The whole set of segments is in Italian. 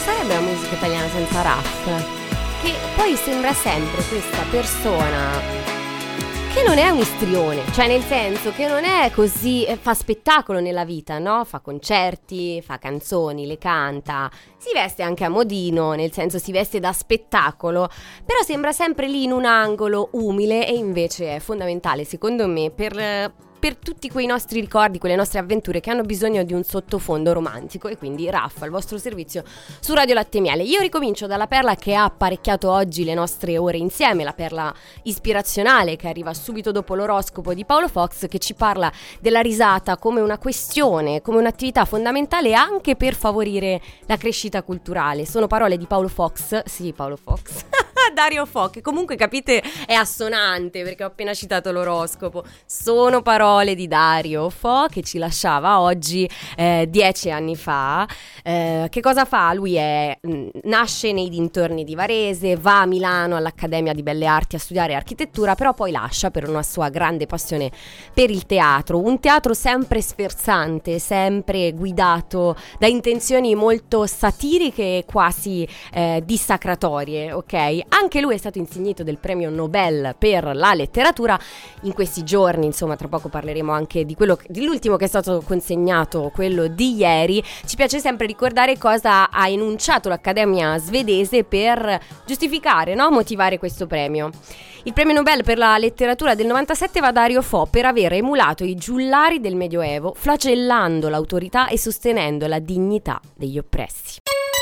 sarebbe la musica italiana senza Raff, che poi sembra sempre questa persona che non è un istrione, cioè nel senso che non è così, fa spettacolo nella vita, no? Fa concerti, fa canzoni, le canta, si veste anche a modino, nel senso si veste da spettacolo, però sembra sempre lì in un angolo umile, e invece è fondamentale secondo me per tutti quei nostri ricordi, quelle nostre avventure che hanno bisogno di un sottofondo romantico, e quindi Raff al vostro servizio su Radio Latte e Miele. Io ricomincio dalla perla che ha apparecchiato oggi le nostre ore insieme, la perla ispirazionale che arriva subito dopo l'oroscopo di Paolo Fox, che ci parla della risata come una questione, come un'attività fondamentale anche per favorire la crescita culturale. Sono parole di Paolo Fox, sì, Paolo Fox Dario Fo, che comunque capite è assonante perché ho appena citato l'oroscopo. Sono parole di Dario Fo che ci lasciava oggi 10 anni fa. Che cosa fa? Lui nasce nei dintorni di Varese, va a Milano all'Accademia di Belle Arti a studiare architettura, però poi lascia per una sua grande passione per il teatro, un teatro sempre sferzante, sempre guidato da intenzioni molto satiriche e quasi dissacratorie, ok? Anche lui è stato insignito del premio Nobel per la letteratura in questi giorni, insomma tra poco parleremo anche dell'ultimo che è stato consegnato, quello di ieri. Ci piace sempre ricordare cosa ha enunciato l'Accademia svedese per giustificare, no? Motivare questo premio. Il premio Nobel per la letteratura del 97 va a Dario Fo per aver emulato i giullari del Medioevo, flagellando l'autorità e sostenendo la dignità degli oppressi.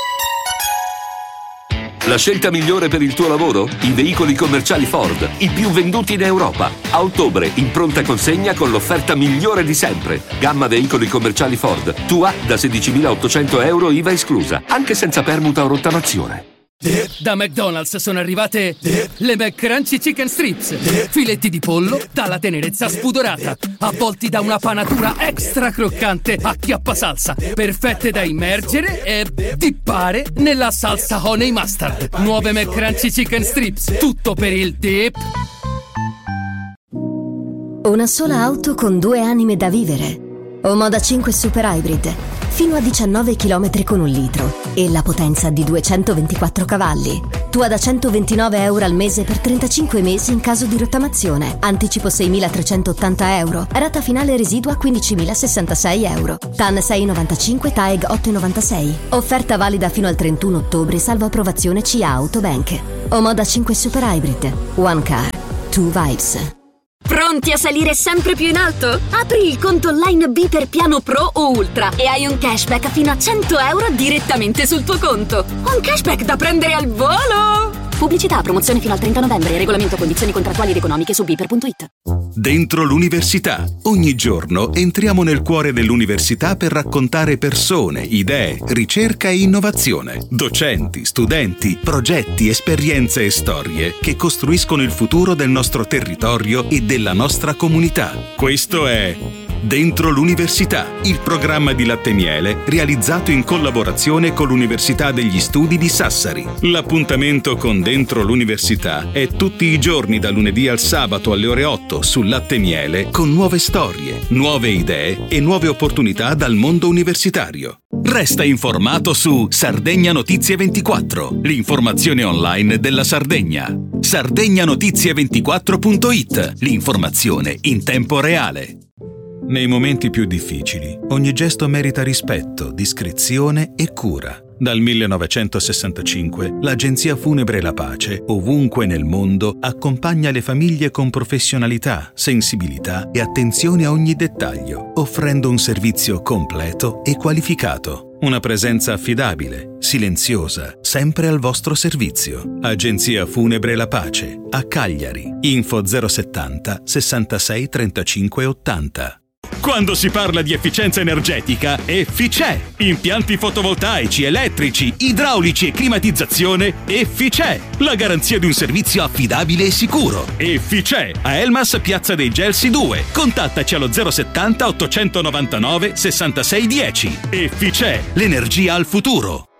La scelta migliore per il tuo lavoro? I veicoli commerciali Ford, i più venduti in Europa. A ottobre, in pronta consegna con l'offerta migliore di sempre. Gamma veicoli commerciali Ford, tua da 16.800 euro IVA esclusa, anche senza permuta o rottamazione. Da McDonald's sono arrivate le McCrunchy Chicken Strips, filetti di pollo dalla tenerezza spudorata, avvolti da una panatura extra croccante a chiappasalsa, perfette da immergere e dippare nella salsa honey mustard. Nuove McCrunchy Chicken Strips, tutto per il dip. Una sola auto con 2 anime da vivere. Omoda 5 Super Hybrid, fino a 19 km con 1 litro e la potenza di 224 cavalli. Tua da 129 euro al mese per 35 mesi in caso di rottamazione. Anticipo 6.380 euro. Rata finale residua 15.066 euro. TAN 6,95, TAEG 8,96. Offerta valida fino al 31 ottobre, salvo approvazione CIA Autobank. Omoda 5 Super Hybrid. One car, two vibes. Pronti a salire sempre più in alto? Apri il conto online Biper Piano Pro o Ultra e hai un cashback fino a 100 euro direttamente sul tuo conto. Un cashback da prendere al volo! Pubblicità, promozione fino al 30 novembre. Regolamento, condizioni contrattuali ed economiche su biper.it. Dentro l'università. Ogni giorno entriamo nel cuore dell'università per raccontare persone, idee, ricerca e innovazione. Docenti, studenti, progetti, esperienze e storie che costruiscono il futuro del nostro territorio e della nostra comunità. Questo è Dentro l'università, il programma di Latte e Miele realizzato in collaborazione con l'Università degli Studi di Sassari. L'appuntamento con Dentro l'università è tutti i giorni da lunedì al sabato alle ore 8 su Latte e Miele, con nuove storie, nuove idee e nuove opportunità dal mondo universitario. Resta informato su Sardegna Notizie 24, l'informazione online della Sardegna. sardegnanotizie24.it, l'informazione in tempo reale. Nei momenti più difficili, ogni gesto merita rispetto, discrezione e cura. Dal 1965, l'Agenzia Funebre La Pace, ovunque nel mondo, accompagna le famiglie con professionalità, sensibilità e attenzione a ogni dettaglio, offrendo un servizio completo e qualificato. Una presenza affidabile, silenziosa, sempre al vostro servizio. Agenzia Funebre La Pace, a Cagliari. Info 070 66 35 80. Quando si parla di efficienza energetica, Efficè. Impianti fotovoltaici, elettrici, idraulici e climatizzazione, Efficè. La garanzia di un servizio affidabile e sicuro. Efficè. A Elmas, Piazza dei Gelsi 2. Contattaci allo 070 899 6610. Efficè. L'energia al futuro.